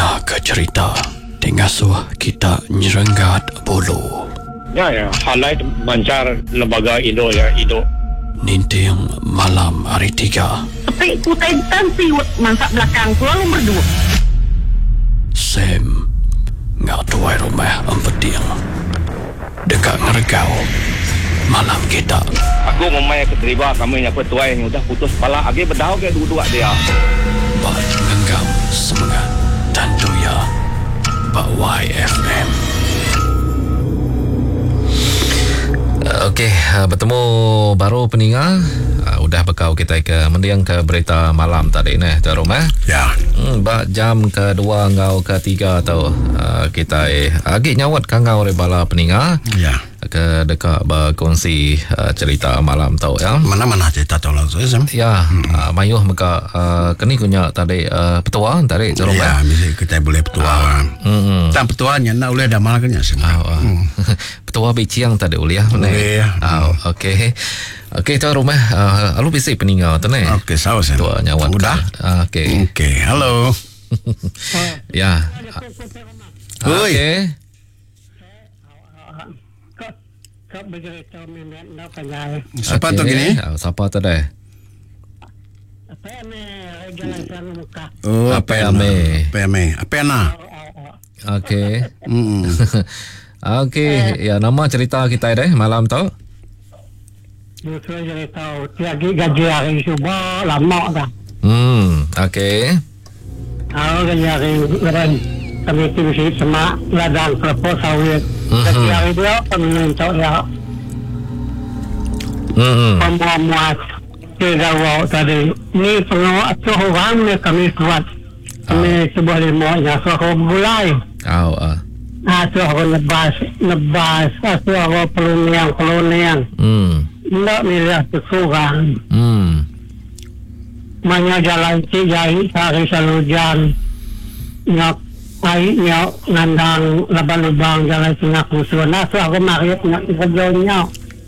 Nya ke cerita Tengasuh kita nyerenggat bulu. Ya, halai mancar lembaga Indo ya, Indo. Ninting malam hari 3. Tapi kutai siwut mansak belakang lalu berdua. Sam ngak tuai rumah empeting. Dekat ngeregau malam kita. Aku ngomai ke terima kami yang petuai yang udah putus kepala. Agi berdau ke dua-dua dia. Bak ngenggam semangat dan doya. Bak YFM. Okey, bertemu baru peninggal. Udah bekau kita ke mendiang ke berita malam tadi ni, Tuan Rom. Ya. Bak jam kedua ngau ketiga tau kita agak nyawat kangau rebala peninggal. Ya. Ke dekat berkongsi cerita malam tau ya. Mana-mana cerita tau langsung Sam. Ya, mayuh maka kini kunya tadi petua tadi Tuan Rom. Ya, mesti kita boleh petua. Tak petuanya nak boleh dah malah kena semua. Petua biciang tadi uliah mana? Okey. Okey Tuan Rom. Alu bisi peninggal tu ni. Okey, sawa Sam. Tua nyawat. Udah? Okey. Okey, halo. Ya. Okey. Kau bercerita minat nak panjang. Siapa tu gini? Siapa tu dah? Apa ni jalan sang muka. Oh, Apa ame? Apa nak? Okey. Okey, ya nama cerita kita dah malam tu. Betul cerita lagi gaji hari subuh lama dah. Okey. Gaji hari keren kami mesti semak ladang kelapa sawit. Gaji hari dia peminta ya. Pemuat tidak wow tadi. Ni penguat seorang ni kami kuat. Kami sebuah lima ya seorang mulai. Seorang lebas. Seorang peluniang. Tidak milih seorang. Mana jalan cijai hari salujan. Nyok airnya ngandang lubang-lubang jalan tengah musuh. Nasa aku mariat nak kerjanya.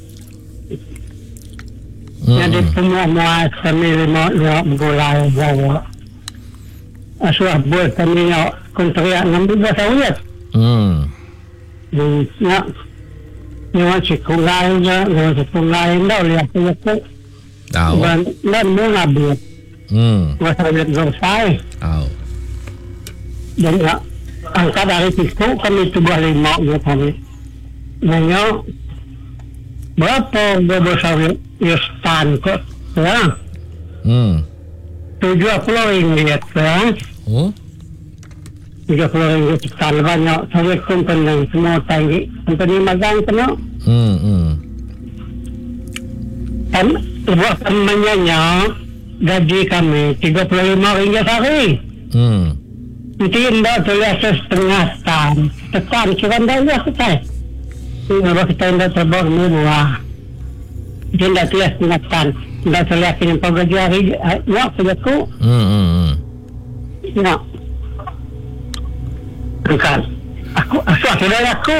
Jadi semua kami lima mulai bawa. Asuh buat kami nak kontriak 16 sawit. Nak nyawa cikgu lain je, nyawa cikgu lain dah lihat tu. Dan mula buat. Sawit gosai. Dan angkat dari situ kami coba 5 ya kami. Nanya berapa bobot sawit Yustan kok ya? 70 ringgit ya. 30 ringgit sekian banyak sawit company semua tinggi. Company magang kena. Dan buat temannya gaji kami 35 ringgit sehari. Tidak tulis setengah tan. Tekan cuman dah ya kita. Ini kita tidak terbang ni buah. Tidak tulis setengah tan. Tidak tulis ini pagaji hari. Ya, sejaku. Ya. Bukan. Aku sudah aku.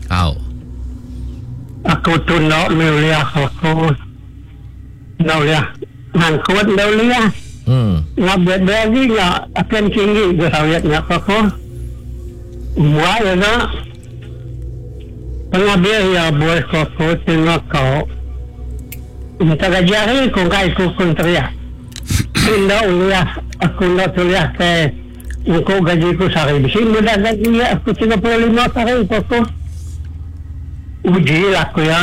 Aku tu nak melihat aku. Nak lihat. Ngangkut nak lihat. Ngabet lagi nak akan tinggi ke sawit nak apa buat ya nak pengambil ya buat koko tengok kau minta gaji hari kau kai kukun teriak tidak uliah aku nak tuliah ke aku gaji ku sehari di sini dah gaji aku 35 sehari koko uji lah aku ya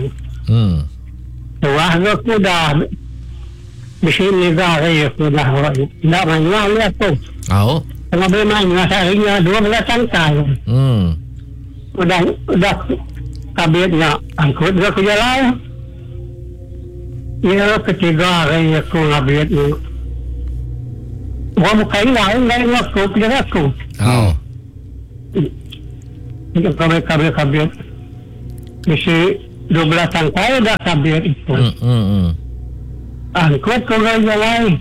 wah aku dah di sini dah aku dah tidak main aku. Kalau boleh main seharinya 12 tangkai. Udah kabitnya angkut ke jalan. Ya ketiga hari aku ngabit ni. Gua bukan lain aku kerja aku. Ini kabit. Mesti 12 tangkai dah kabit itu. Angkut ke jalan.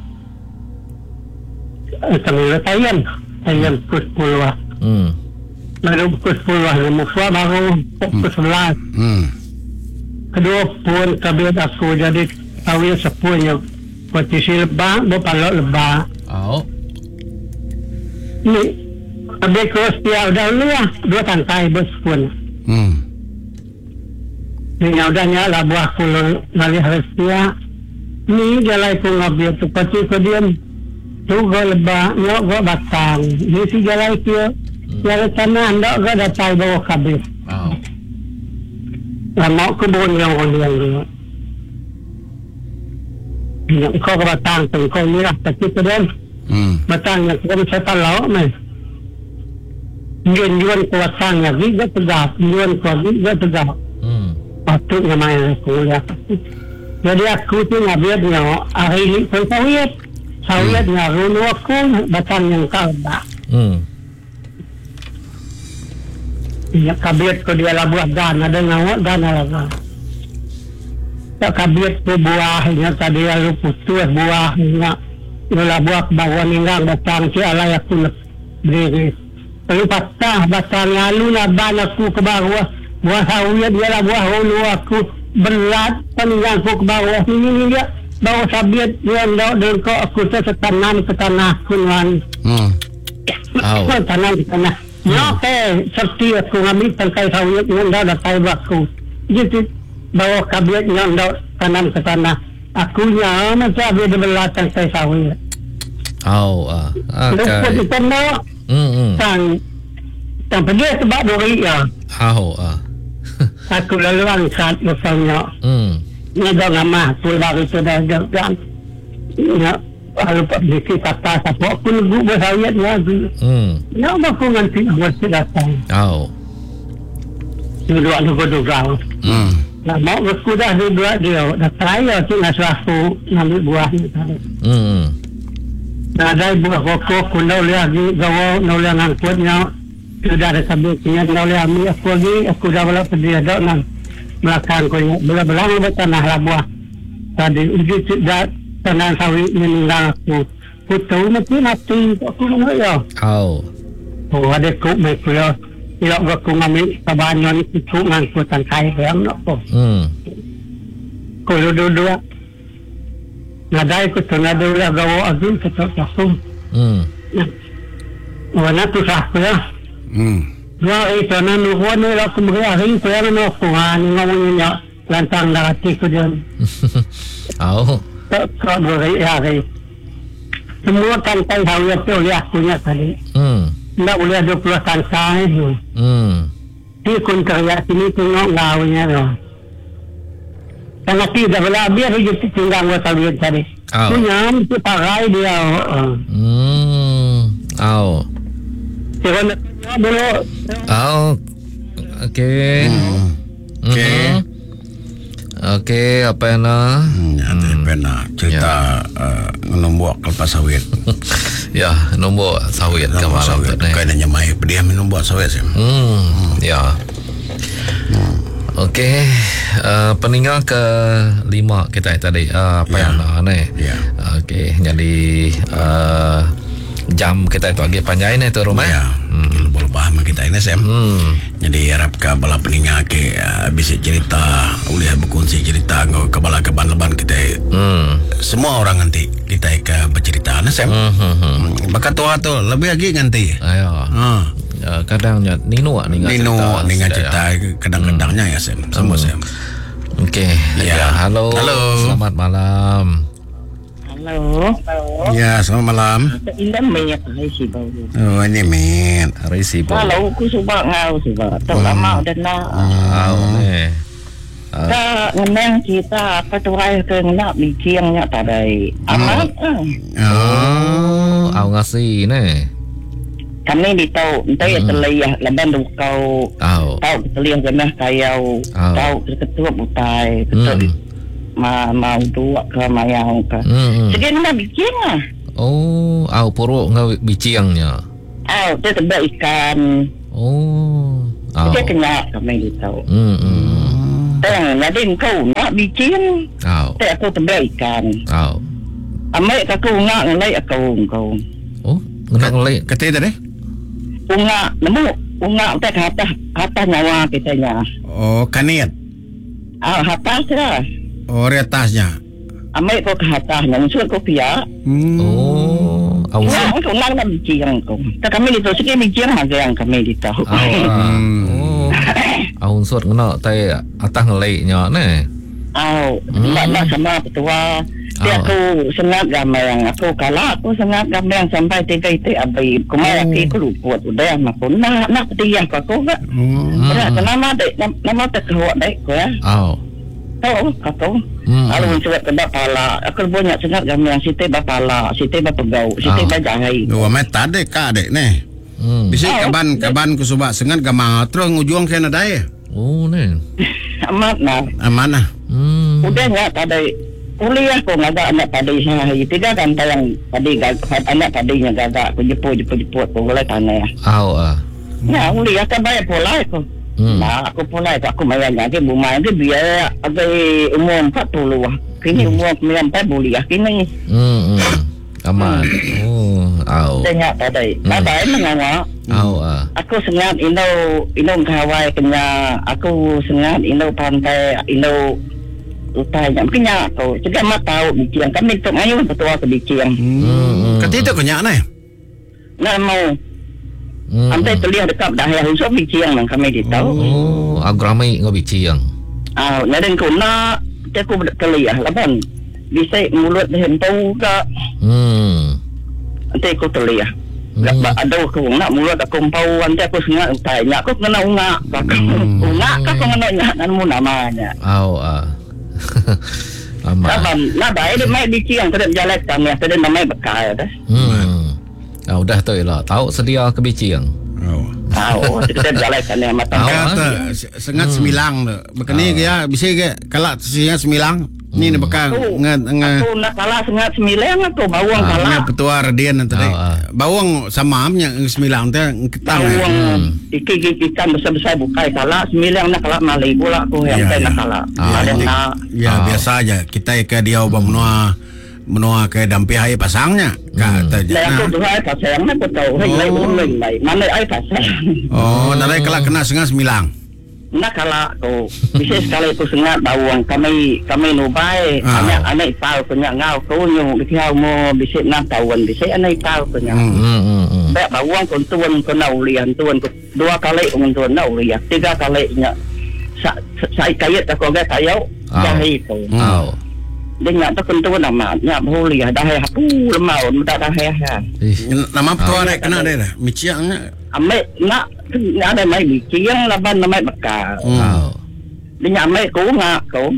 Kami tayan pukul 10. Lalu pukul 10 musuh baru pukul 11. Kedua pun kabit aku jadi tahu sepuhnya petisi lebah, berpalak lebah. Ni habis ko setiap dah luah 2 tangkai bos pun. Ni udahnya lah buah kulo nalih restia. Ni jalai ko ngabiar tu pati ko diam. Tu go lebah nyok go batang. Ni si jalai kia. Jalai tanah ndak go datai bawa kabis. Lama ko bon yang dia. Yang kau ke batang tu kau ni lah pati ko diam. Batang yang ko saya tahu mah. Yuan ko batang yang giga tegak, yuan ko giga tegak. Patutnya main kuliah. Jadi aku tu ngabiarnya hari ini pun sawitnya rulu aku batang yang kau dah. Ya kabiat ko dia lah buat dan ada ngawak dan lah. Tak kabiat ko buahnya tadi lalu putus buahnya. Ia buah bawa ninggang batang si alai aku beri. Lalu patah batang lalu lah ban aku ke bawah. Buah sawit dia lah buah hulu aku berat peninggang aku ke bawah. Ini dia bawa sabiat dia dan kau aku setanam ke tanah kunuan. Tanam ke tanah. Oke, seperti aku ngambil tangkai sawit yang dah datai aku. Jadi bawa kabiat yang dah tanam ke tanah. Aku nya macam ada belah tangkai sawit. Lepas itu nak tang pergi sebab dori ya. Aku lalu angkat misalnya. Ni dah lama aku baru tu dah jalan. Ya, lalu pergi kata siapa aku nunggu bersawit lagi. Ya, aku nanti mesti datang. Dua kau. Lama aku dah dua dia. Dah saya tu nak suatu ambil buah ni tadi. Ada buah pokok aku nak lagi gawa nak lagi angkutnya. Sudah ada sabuknya nak lagi ambil aku lagi. Aku dah boleh pergi ada nang belakang ko belah-belah tanah lah buah. Tadi uji tidak tanah sawit meninggal aku. Aku tahu mesti mati aku mana ya. Ada kok betul. Ia aku ngambil kabanyan itu ngangkut tangkai yang nak ko. Kalau dua nadai ko tanah dua gawa agin ketok langsung. Wana tu sah ya. Dua itu nanu wana lah aku mungkin hari itu yang nak kuhan ngomongnya lantang darati ko dia. Tak hari. Semua tangkai sawit tu lihat punya tadi. Tidak boleh 20 tangkai tu. Di kontraya sini tengok ngawnya tu. Karena tidak boleh biar dia tinggal buat sawit tadi. Punya mesti pakai dia. Jangan dulu. Okey, apa yang nak? Cerita nombor kelapa sawit. Ya, nombor sawit ke malam tu. Kayaknya mai dia minum buat sawit sih. Ya. Okey, peninggal ke 5 kita tadi. Apa yang nak ni? Okey, jadi jam kita itu lagi panjang ni tu rumah. Boleh paham kita ini Sam. Jadi harap ke bala peninggal ke bisa cerita, boleh berkongsi cerita ke bala keban-leban kita. Semua orang nanti kita ke bercerita ni Sam. Bakat tua tu lebih lagi nanti. Kadangnya Nino cerita kadang-kadangnya ya Sam. Sama Sam. Okey. Halo. Selamat malam. Halo. Ya, selamat malam. Ini Met hari si bau. Oh, ini Met hari si bau. Halo, aku suka ngau suka. Tak lama dah nak. Ni. Tak ngenang kita apa tu hai ke nak bikiangnya tadi. Amat. Ngasih ni. Kami di tahu, entah ya terlihat leban tu kau. Tahu terlihat kena kayau. Tahu ketua butai, betul. Mau dua ke mayang ke. Sekian nak bikin lah. Puruk ngau biciangnya. Dia tebak ikan. Dia kena kami di tahu. Jadi kau nak bikin. Tapi aku tebak ikan. Amai aku ngelai aku. Ngelai kata tadi? Unga tak atas nyawa kita nya. Kaniat. Atas lah. Di atasnya. Amai kau ke atasnya, unsur kau pihak. Kung lang na bijiang ko. Ta kami dito sige bijiang hagang kami dito. Unsur ngena tai atah ngelai nya ne. Nak sama petua. Dia aku sangat gamai aku kalah aku sangat gamai sampai tiga itu abai. Kemarin aku luput udah aku nak petiah aku ke. Kenapa dek nama terkuat dek ko ya. Tahu aku. Kalau mencuba kena pala aku banyak sangat gamai site bapala, site bapegau, site bajahai. Dua meta dek ka dek ne. Bisa kaban ku suba sengat gamang terus ngujung kena daya. Ne. Amanah. Udah enggak tadi kuliah ko ngaga anak tadi saya tiga kan yang tadi anak tadinya gaga aku jeput ko boleh tanah. Ya kuliah kan bayar pola ko. Nah aku pola aku bayar lagi bumai ke biaya ada umur 40 kini umur 94 kuliah kini. Aman. Tanya tadi. Bye mengawa. Aku sengat ino kawai kenya aku sengat ino pantai ino utanya kenya aku juga mak tahu bikian kami tu ayo betul ke bikian. Katito kenya na. Nah mau. Ampai terlihat dekat dah yang usah bikian nang kami ditahu. Agramai ngau bikian. Nyaden kuna aku terlihat laban bisa mulut hempau ke. Nanti aku terlihat. Ada aku nak mulut aku hempau nanti aku sengat tanya aku kena ungak. Ungak aku kena nyak namu namanya. Aman. Nah baik dia mai bikian terus jalan kami terus namai bekal dah. Udah tu lah. Tahu sedia ke bikian. Tahu kita jalan kan yang matang. Kata sengat semilang tu. Bekani dia bisa ke kalak sengat semilang. Ni nak bekal aku nak kalah sengat semilang aku bawang kalah. Petua radian nanti. Bawang sama amnya semilang tu ketang. Bawang ikan besar-besar bukai kalah semilang nak kalah malai pula aku yang nak kalah. Ya biasa aja kita ke dia ubah menua ke dampi hai pasangnya. Kata je. Aku tu hai pasang nak tahu hai lain mana ai pasang. Nanti kalau kena sengat semilang. Nak kalah tu bisa sekali aku sengat bawang kami nubai anak ipau punya ngau kau nyu kita mau bisa 6 tahun bisa anak ipau punya. Baik bawang kontuan kena ulian tuan 2 kali kontuan na ulian 3 kali nya sai kayat aku ga tayau jahi tu. Dia nak tu kontuan nama nya ulian dah hai lemau dah hai ha. Nama petua nak kena dia miciangnya. Ame nak ada mai bikian laban namai bekal. Dia nyamai ko ngak ko.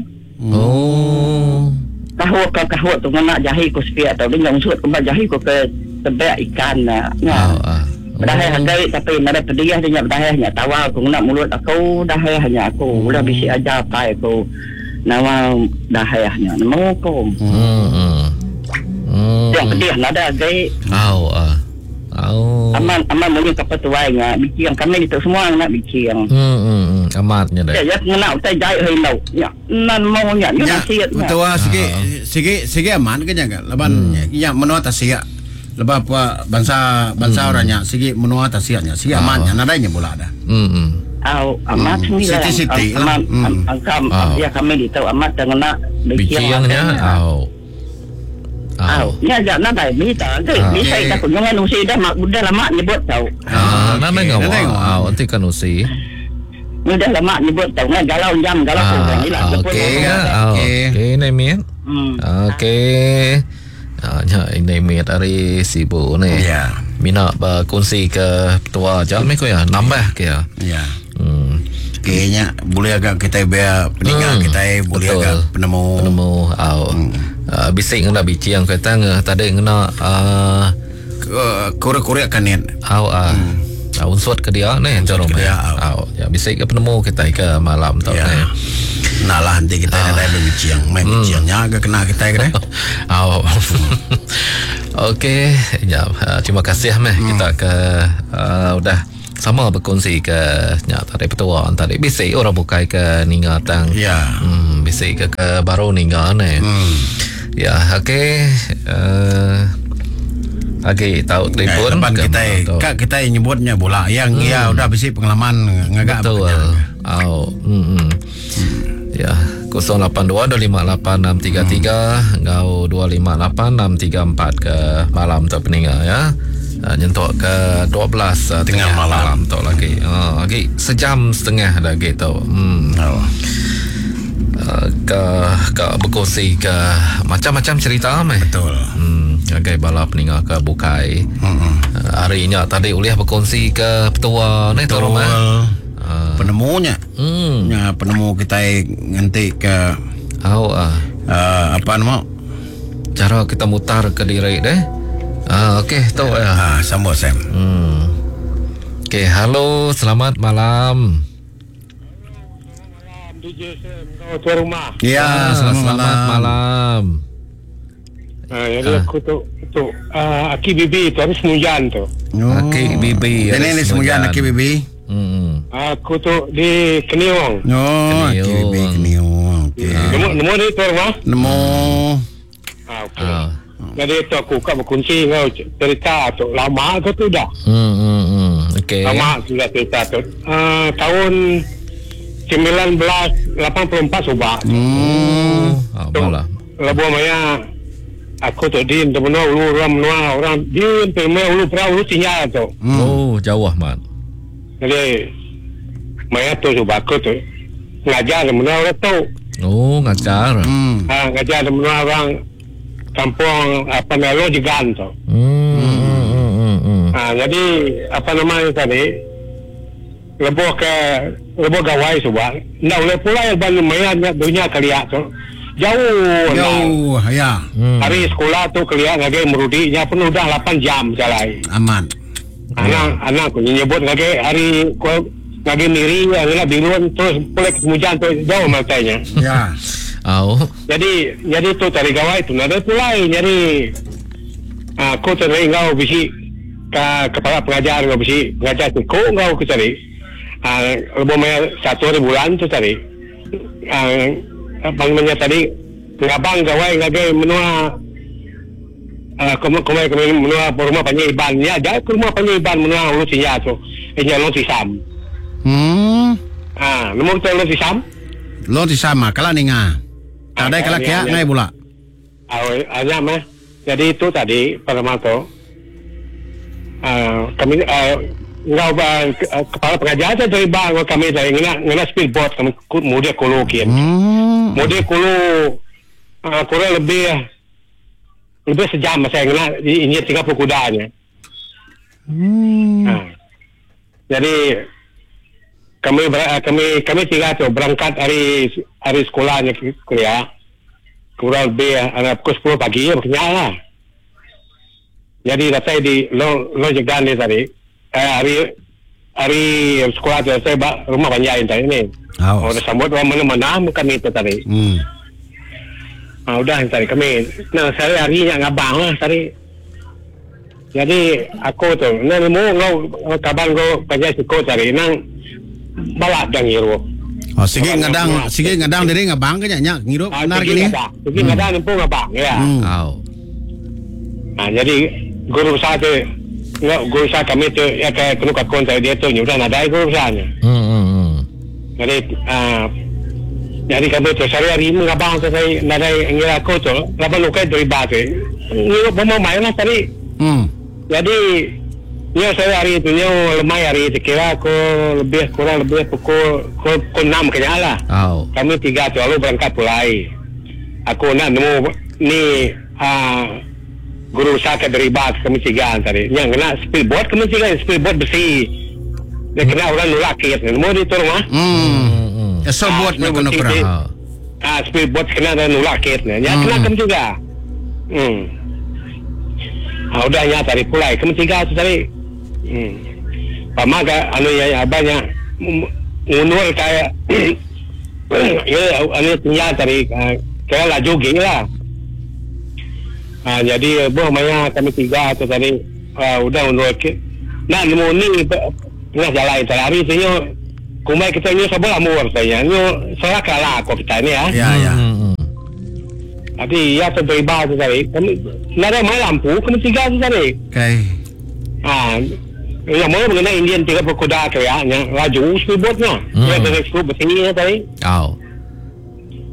Kahut tu nak jahi ko sepia tau dia nyungsut ko jahi ko ke tebak ikan na. Dah hargai tapi ada pediah dia dah hanya tawa ko nak mulut aku dah hanya aku udah bisi aja pai ko. Nama dah hanya nama ko. Yang pediah ada gai. Aman mungkin kepetuainya bikian kami itu semua nak bikian. Amatnya dah. Ya nak saya jai hai lau. Ya nan mau nya ni nasihat. Betul sigi aman ke jangan. Laban ya menua tasia. Lepas apa bangsa orangnya sigi menua tasiatnya. Sigi amannya nadanya bola ada. Amat ni lah. Siti. Angkam ya kami itu amat dengan bikiannya. Ya jangan ada bisa kita kunjungan usi dah mak muda lama nyebut tahu. Nana ngawau nanti kan usi. Muda lama nyebut tahu ngan galau jam galau kurang ni lah. Okey ini mian. Okey. Ya ini mian dari sibuk ni. Ya. Mina berkongsi ke tua jam ni ko ya nambah ke ya. Ya. Kayaknya boleh agak kita biar peninggal kita boleh agak penemu bising ngena bici yang kata tadi ngena korek kan ni unsur ke dia ni jorom ya bising ke penemu kita ke malam tau ni nah lah nanti kita ada bici yang main bici yang agak kena kita ke okey ya terima kasih kita ke udah sama berkongsi ke nyata dari petua tadi bisa orang bukai ke ningatang bisa ke baru ningat ni ya okey okey tahu telefon kita nyebutnya bola yang udah bisa pengalaman ngagak betul Ya, 082-258-633 ngau 258-634 ke malam tu peninggal ya. Nyentuk ke 12 tengah malam tu lagi. Lagi sejam setengah lagi tu. Ke berkongsi ke macam-macam cerita meh. Betul. Okay, bala peninggal ke bukai. Hari ini tadi uliah berkongsi ke petua ni tu rumah. Penemunya. Ya, penemu kita nanti ke apa nama? Cara kita mutar ke diri deh. Okey, tu ya. Sambut Sam. Okey, halo, selamat malam. DJ Sam, kau tuan rumah. Ya, selamat malam. Jadi aku tu Aki Bibi tu hari Semujan tu. Aki Bibi. Ini Semujan Aki Bibi. Aku tu di Keniong. Aki Bibi Keniong. Nemu ni tuan rumah? Nemu. Okey. Jadi tu aku kat berkunci kau cerita tu lama ke tu dah. Okey. Lama sudah cerita tu. Tahun 1984 subah. Malah. Lebuh maya aku tu di menua ulu orang di menua ulu perahu tinggal tu. Jauh Ahmad. Jadi maya tu subah aku tu ngajar menua orang tu. Ngajar. Ngajar menua orang kampung apa Melo Jegan tu. Jadi apa namanya tadi lebuh gawai subah. Ndak boleh pula yang balik maya dunia kelia tu. Jauh ya. Hari sekolah tu kelia ngage merudinya pun udah 8 jam jalan. Aman. Anak aku nyebut ngage hari ngage miri ngela biruan terus pulai ke Semujan tu jauh matanya. Ya. Jadi tu cari gawai tu nada pulai jadi aku cari ngau bisi kepala pengajar ngau bisi pengajar tu kau ngau aku cari lebih banyak 1 bulan tu cari bangunnya tadi ngabang gawai ngagai menua kemai menua rumah Panjaiban ya jadi rumah Panjaiban menua ulu sia tu ini lo Tisam nomor tu lo Tisam kala ninga ada kala kia ngai pula ada mah jadi itu tadi pada mato kami ngau kepala pengajar tu dari bang kami dari ngena speedboat kami mudah kolokian mudah kolo kurang lebih sejam saya ngena ini 30 kudanya. Jadi kami tiga tu berangkat hari sekolahnya kuliah kurang lebih pukul 10 pagi ya berkenyang lah. Jadi saya di lo Jegan ni tadi hari sekolah tu saya rumah Panjaiban tadi ni. Orang sambut orang mana-mana kami tu tadi. Udah tadi kami saya hari yang ngabang lah tadi. Jadi aku tu nemu kaban go Panjaiban sekolah tadi nang balak dang ngiru. Sige ngadang diri ngabang ke nya ngiru benar gini. Sige ngadang nempu ngabang ya. Jadi guru saya kami tu ya ke kenu kakon saya dia tu nyudah nadai guru saya. Jadi kami tu hari mengabang saya nadai ngira aku tu lapan lukai dari batu. Ngiru mau main lah tadi. Jadi ya saya hari itu lemai hari itu kira aku kurang lebih pukul 6 kena lah. Kami tiga tu lalu berangkat pulai. Aku nak nemu ni guru saya dari bas kami tiga tadi. Yang kena speedboat kami tiga speedboat besi. Dia kena orang nolak kit. Nemu di tu rumah. Speedboat nak kena kurang. Speedboat kena nolak kit. Yang kena kami juga. Udah ya tadi pulai kami tiga tu tadi. Pamaga anu ya banyak mundur kayak ya anu tinggal tadi kayak laju gila. Jadi maya kami tiga tu tadi udah mundur ke. Nah nemu ni tengah jalan hari tu kumai kita ni sebelah amur saya ni salah kalah kok kita ni ya. Ya. Tapi ya terlibat tu tadi kami nada mai lampu kami tiga tu tadi. Okay. Yang mana mengenai Indian 30 kuda kayaknya laju speedboatnya. Dia dari skrup bersini tadi.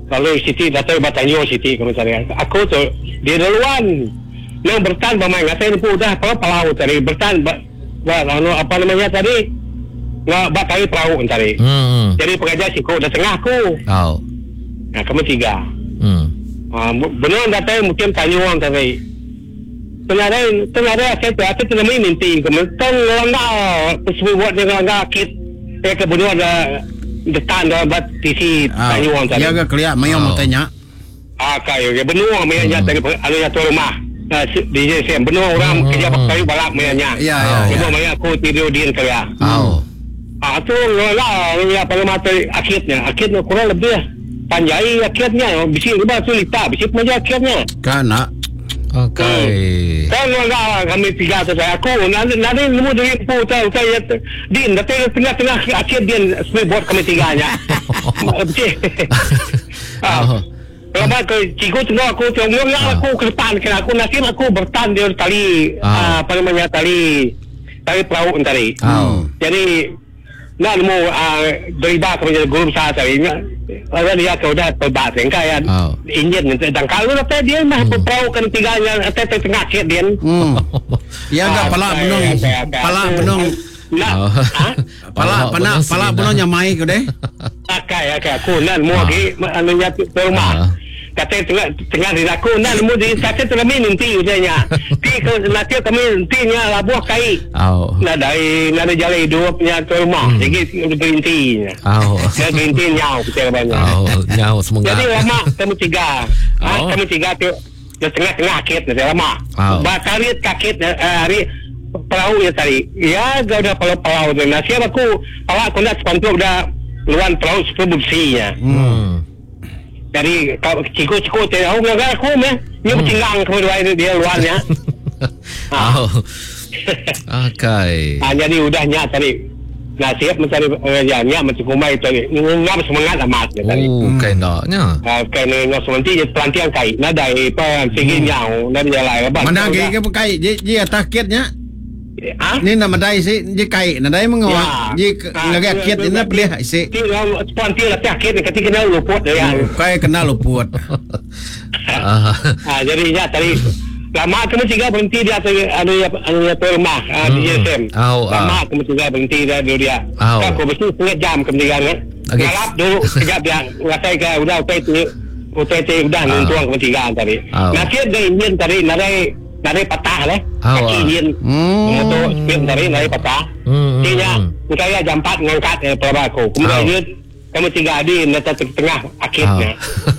Kalau Siti datang bertanya Siti kemudian aku tu di duluan yang bertahan bermain saya ni pun dah palau tadi bertahan apa namanya tadi nggak batai perahu tadi. Jadi pengajar Siko dah tengah aku. Nah kamu 3. Benar datang mungkin tanya orang tadi. Ternyata saya tidak minti kemudian langgar buat dengan langgar kit kemudian ada detan dah buat tisi tanya orang tadi. Ya agak kelihatan mayang mau tanya. Kayak benua mayanya tadi ada satu rumah. DJ Sam benua orang kerja pakai balak mayanya. Ya. Benua maya aku tidur di kerja. Tu lah apa mata akhirnya kurang lebih panjai akhirnya bisi lepas tu lita bisi panjai akhirnya. Kana. Okay. Kan kami 3 tu aku nanti nemu dari putar saya din tengah akhir dia buat kami 3-nya. Kalau ke cikgu tengok aku tengok aku ke depan kena aku nasib aku bertahan dia tali apa namanya tali perahu tadi. Jadi nak nemu dariba kemudian guru saya tadi kalau dia kau dah terbat kan injin dan kalau dia mah perahu kan 3-nya tengah akhir dia. Ya agak pala benung pala benungnya mai ke deh. Aku nak mau lagi anunya rumah. Kata tengah di aku nak nemu di saya telah minti usahanya. Ti nanti kami intinya labuh kai. Nak dari jalan hidupnya ke rumah. Jadi berhentinya. Dia berhenti nyau kita banyak. Nyau semoga. Jadi lama kami 3. Kami 3 tu tengah akhir nanti lama. Bakari kakit hari perahu ya tadi. Ya gak ada perahu dan nasihat aku nak sepantuk dah luan perahu sebelum bersihnya. Dari cikgu tahu enggak aku meh dia bertinggang kemudian dia luarnya. Okay. Jadi udahnya tadi nasihat mencari pekerjaannya mencukumai tadi ngap semangat amat tadi. Kainanya. Kainnya sementi pelantian kai nada apa segi nyau dan jalan apa. Mana ke kai dia takitnya. Ni nama dai si je kai nadai mengawak je ngagak kiat ina pelih si ti sponti la takit ketika kena luput ya kai kena luput. Jadinya tadi lama kamu 3 berhenti dia anu rumah di JSM. Lama kamu 3 berhenti dia. Aku mesti setengah jam kemudian ngalap dulu sekejap dia ngasai ke udah UTT udah nuntuang kamu 3 tadi. Nanti ada ingin tadi dari patah lah kaki ingin motor spin dari patah tinya saya jam 4 ngangkat pelaba aku kemudian kamu 3 di tengah akhirnya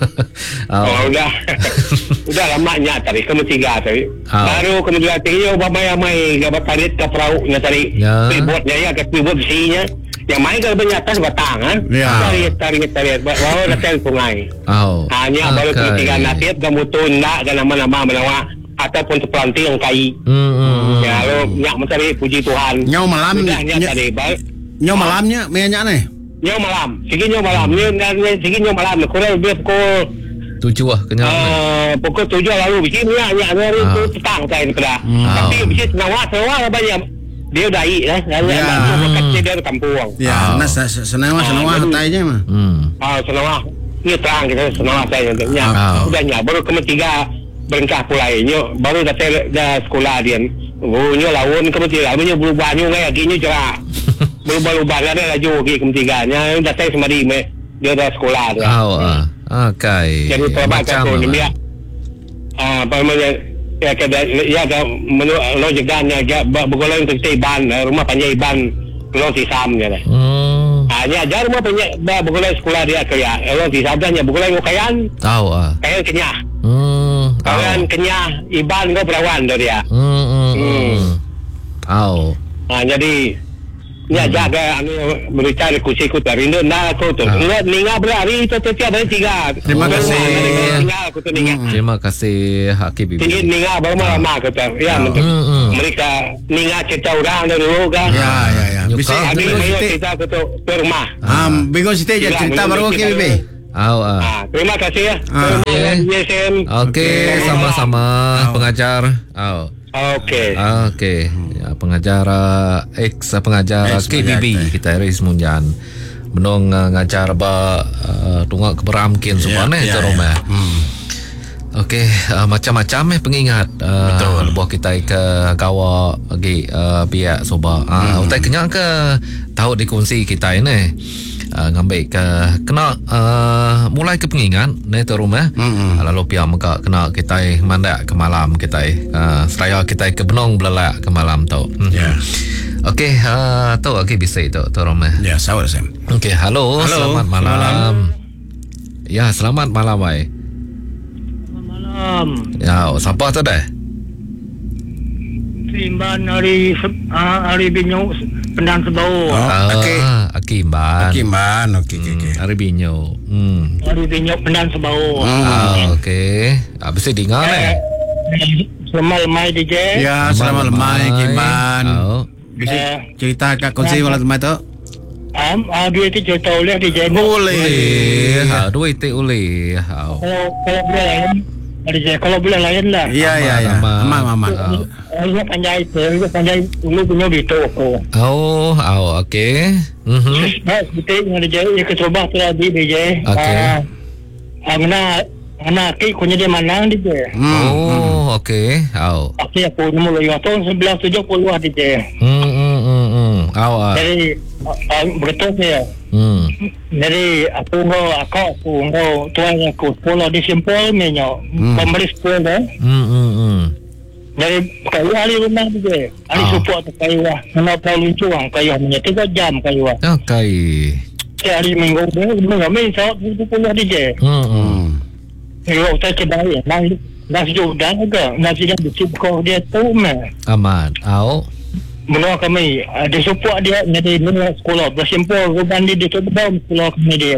udah lamanya tadi kamu 3 tadi baru kemudian tinggal bamai gabat tarik ke perahunya tadi ributnya ya ke ribut besinya yang main kalau banyak atas batang tarik baru datang sungai hanya baru kamu 3 nasib kamu tunda ke nama-nama menawa ataupun sepelanti yang kai. Ya lo nyak mencari puji Tuhan. Nyau malam nyau malamnya mainnya nih. Nyau malam. Sigi nyau malam. Sigi nyau malam. Kurang lebih pukul 7 kenyang. Pukul 7 lalu bisi nyak hari itu petang saya kena. Tapi bisi senawah banyak. Dia udah lalu kecil dia kampung. Ya, senawah tanya mah. Senawah. Ini terang kita senawah saya untuk udahnya baru ke 3 berengkah pulainya baru dah sekolah dia nyo lawan kemudian namanya berubahnya kayak gini cara berubah-ubah ada laju lagi kemudiannya datang semari dia dah sekolah dia okay jadi macam dia apa namanya ya menurut logikanya bergolong untuk ban rumah panjai ban belum sisamnya lah hanya ajar rumah panjai bergolong sekolah dia kerja belum sisamnya bergolong kayan kayan kenyah kalian kenyah iban kau perawan dia. Jadi ni jaga berita kursi ku terindu nak aku tu. Ninga berari itu tiap hari 3. Terima kasih. Terima kasih Hakim Bibi. Tinggi ninga baru lama kata. Ya mereka ninga cerita orang dulu kan. Ya. Bisa kita ke rumah. Bingung cerita baru Hakim Bibi. Terima kasih ya. Okey, sama-sama pengajar. Okey. Ya, pengajar KBB kita Iris Munjan. Menong ngajar ba tungak keberamkin semua ni tu rumah. Okey, macam-macam pengingat buah kita ke gawa bagi pihak soba. Utai kenyak ke tahu dikongsi kita ini. Ngambil ke kena mulai ke pengingat ni tu rumah. Lalu pihak muka kena kita mandak ke malam kita seraya kita ke benong belak ke malam tu. Okey, tu okey bisa tu rumah. Ya, sawat Sam. Okey, halo, selamat malam. Ya, selamat malam ai. Ya, siapa tu dah? Simban hari Binyo Pendang Sebau. Okey. Akimban. Okey. Hari Binyo. Hari Binyo Pendang Sebau. Okey. Habis dengar ni. Selamat lemai DJ. Ya, selamat lemai Kimban. Bisa cerita kat kongsi malam lemai tu? Dua itu cerita boleh DJ. Boleh. Dua itu boleh. Kalau boleh DJ, kalau boleh lain lah. Ya. Aman. Ini panjai dulu punya gitu aku. Okey. Kita DJ, ya kecoba tu lagi DJ. Okey. Anak kunya dia manang DJ. Okey. Okey, aku mula tahun 1970 DJ. Jadi betul saya. Jadi aku tuan aku sekolah di Simpol menyo primary school dah. Jadi kayu hari rumah tu hari support kayu lah. Kenapa lucuang kayu punya 3 jam kayu lah. Okey. Hari minggu main saat 70 DJ. Kalau saya kedai nasi Jordan juga nasi dah bercukup dia tu mah. Aman. Menurut kami ada support dia jadi sekolah bersimpul ruban dia tu betul sekolah kami dia.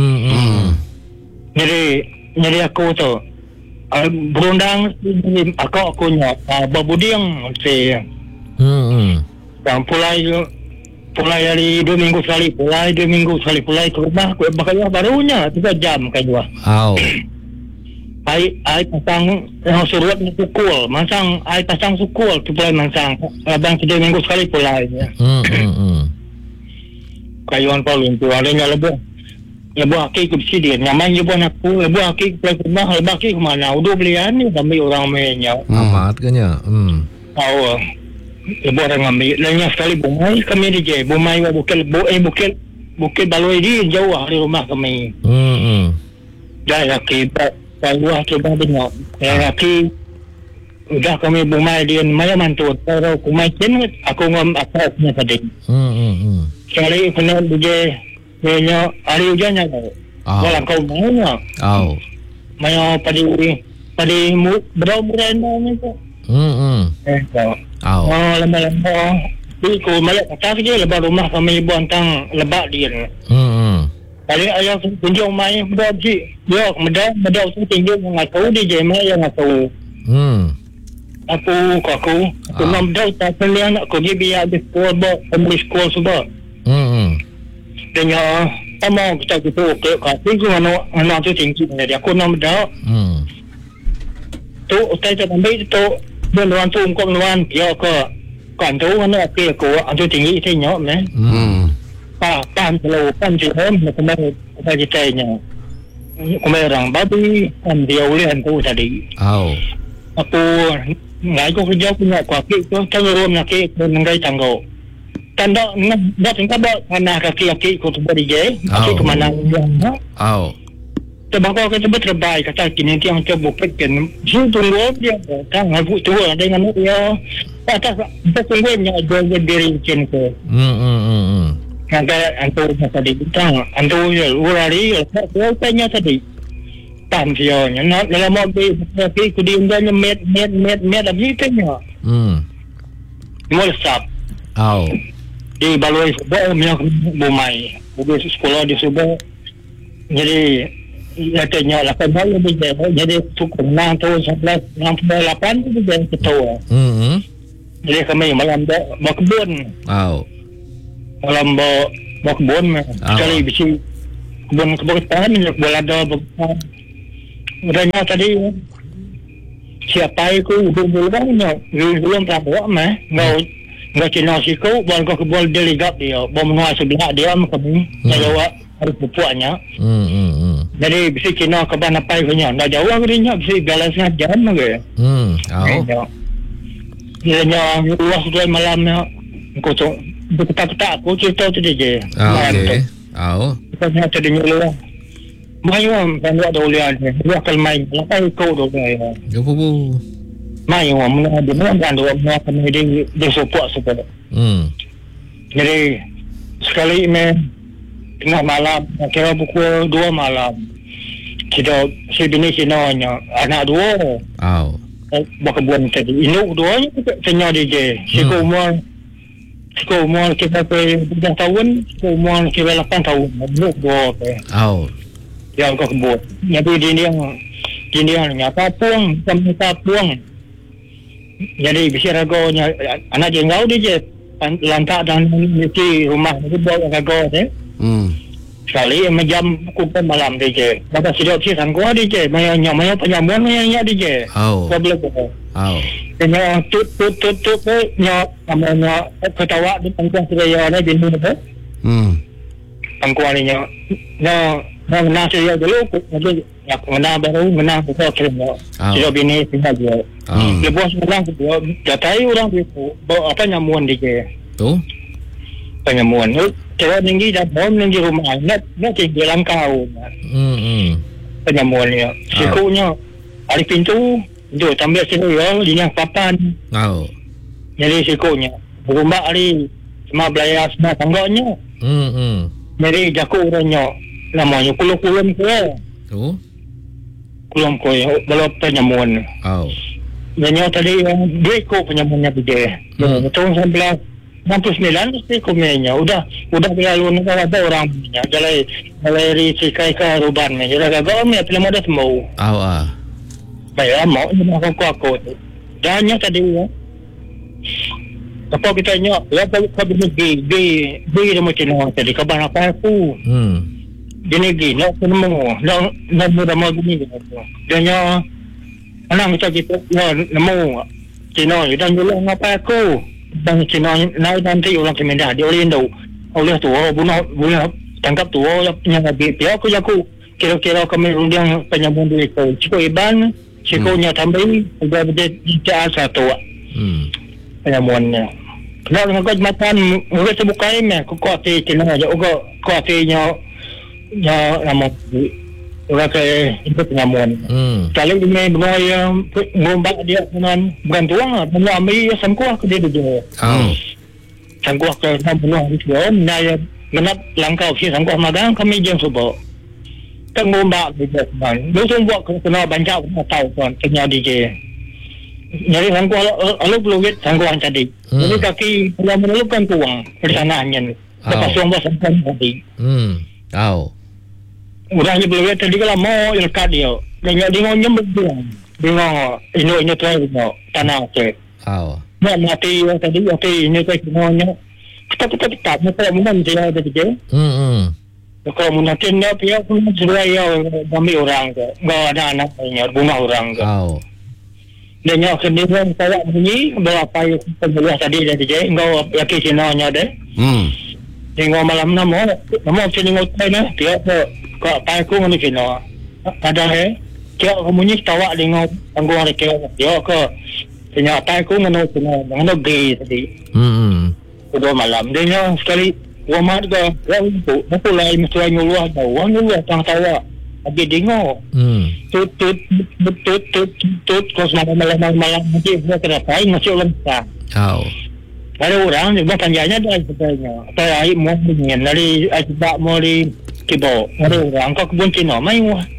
Jadi aku tu berundang aku nya babuding si dan pulai dari 2 minggu sekali pulai ke rumah aku bakal barunya 3 jam kayu. Ai pasang suruh pukul masang ai pasang sukul tu pulai masang abang 3 minggu sekali pulai ya. Kayuan paling tu adanya lebih aki ke presiden nyaman juga aku lebih aki ke rumah lebih aki ke mana udah belian ni ambil orang mainnya amat kanya lebih orang ambil lainnya sekali bumai kami DJ bumai bukit baloi di jauh dari rumah kami dah aki luar coba dengar laki udah kami bumai dia maya mantu kalau kumai jen aku ngom apa punya tadi sekali kena DJ punya hari hujannya kalau kau mau maya padi berapa ni tu lama-lama itu maya kata saja lebar rumah kami buantang lebak dia kali ayah tunjuk mai budak dia medau tu tunjuk mengaku dia mai yang ngaku aku memang dah tak pernah nak pergi biar di sekolah primary school sebab dan ya sama kita okey kasi anak tu tinggi dia aku nak medau tu utai tak ambil tu benuan tu kau benuan dia ke kan tu anak aku tu tinggi tengok meh pan jom kemarin ceritanya kemarin orang babi dia oleh hantu tadi aku ngai ko kerja punya kaki tu turun kaki mengai tanggo tanda dah tinggal anak kaki ko tu DJ aku ke mana Sebab kita berterbaik kata kini yang coba pekan tunggu dia kan aku tu dengan dia kata kita tunggunya jual diri macam tu kata antu tadi bintang antu urari tanya tadi tansionya nak dalam mobil tapi kudiannya met lagi tanya mulsap di baloi sebab minyak bumai mobil sekolah di Subang jadi katanya 8 tahun lebih jadi cukup 6 tahun 11 8 tu jadi ketua jadi kami malam bawa kebun malam bawa kebun sekali bisi kebun tahan minyak bola ada adanya tadi siapa itu belum prabowo mah Nggak Cina siku, buat kau kebal delegap dia, bawa menua sebelah dia kami, nak jawab hari pupuaknya. Jadi bisa Cina keban apa punya, nak jawab dia bisa balasnya jam ke. Dia luas dia malamnya, kau tu ketak aku cerita tu je. Okay. Kita tadi nyuruh. Mayom kan ada ulian dia akan main apa kau tu dia. Jopo. Mayom mana dia kan dua kami dia support. Jadi sekali tengah malam kira pukul 2 malam kita si bini Cina-nya anak dua berkebun tadi induk duanya tanya dia siku umur kita pe 3 tahun siku umur kira 8 tahun induk dua pe yang kau kebun jadi dia nyata puang jadi bisa ragonya anak jengau dia lantak dan di rumah itu bawa rago deh. Sekali jam pukul malam dia. Bapak siap sih sanggup dia. Maya penyamuan maya dia. Kau boleh kau. Tanya tut nya namanya ketawa di pangkuan saya ada di mana tu? Pangkuan ni nya nasi dia dulu. Jadi ya mana baru mana kita kirim. Siap bini tinggal dia. Dia bos orang tu datai orang tu apa nyamuan dia. Tu penyamuan kira tinggi dah bom tinggi rumah nak tinggi langkau penyamuannya sikunya ada pintu tu tambah sini ya liang papan jadi sikunya berumba hari semua belayar semua tangganya jadi jaku orangnya namanya kulum tu kulum belum penyamuan dan tadi dia ikut penyamuannya dia betul 69 sih kumenya udah berlalu ada orang punya galeri cikai ke ruban ni jadi agak ni film ada semua baik mau ni aku dan yang tadi ya apa kita nyok ya kau bagi dia macam tadi kabar apa aku gini nak mudah mau gini dan yang anak kita nemu Cina dan jual apa aku dan Cina nanti orang Kemendah dia oleh Indo oleh tu bunuh tangkap tu yang dia aku kira kami undang penyambung duit tu cukup iban cikonya tambah sudah berjaya satu penyambungnya nak ngakak makan mungkin sebukai meh kok Cina aja kok nya nama orang ke itu penyambungan kalau ini benar ngombak dia dengan bantuan benar ambil sangkuah ke dia dulu sangkuah ke benar itu naya menap langkau si sangkuah magang kami jam subuh tak ngombak dia kan langsung buat kena banyak tahu kan tanya DJ jadi sangkuah lalu belum sangkuah tadi jadi kaki yang menelukan tuang persananya lepas tuang buat sangkuah tadi Udahnya belum tadi kalau mau ilkat dia. Dia nyembut dia. Dia ini terakhir tanah tu. Nak mati tadi ini terakhirnya. Kita mesti menang dia tadi. Kalau menakin dia pihak pun sudah ambil orang tu. Enggak ada anaknya bunuh orang tu. Dia nyak sendiri saya bunyi berapa yang pembelah tadi tadi. Enggak yakin Cina-nya deh. Tengok malam nama sini ngotai nah dia kau pakai ni kena ada dia kemudian tawa dengan tanggung dia dia ke punya pakai dengan gay tadi dua malam dia sekali wamat ke aku lain mesti nyuluh tang tawa lagi dengar tut kos malam nanti dia kenapa masih ulang ada orang dia tanyanya dah sebetulnya saya mau ingin dari sebab mau di Kibo ada orang kau kebun Cina mai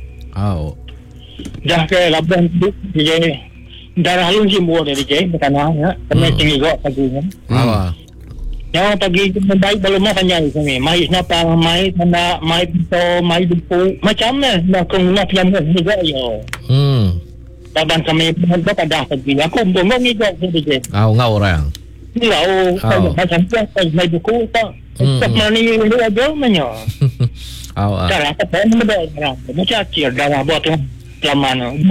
dah ke labuan dia darah halun simbol dari je bertanahnya kena tinggi gok pagi kan yang pagi baik belum mau tanya kami mai kenapa mai tanda mai pintu mai dupu macam nak kena pian juga yo taban kami berapa dah pagi aku belum ngigok je ngau orang macam tu mai buku tak mana ni ada mana cara apa pun macam kira dah buat tu zaman